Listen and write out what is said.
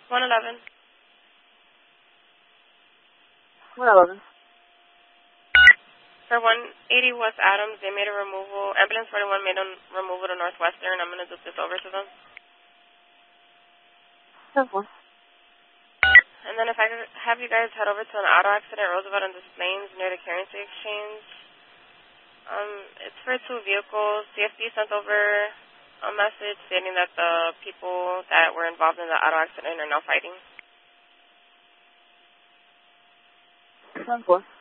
111. 111. For 180 West Adams, they made a removal. Ambulance 41 made a removal to Northwestern. I'm going to loop this over to them. 10-4. And then if I could have you guys head over to an auto accident, Roosevelt and Des Plaines, near the currency exchange. It's for 2 vehicles. CFD sent over a message stating that the people that were involved in the auto accident are now fighting. 10-4.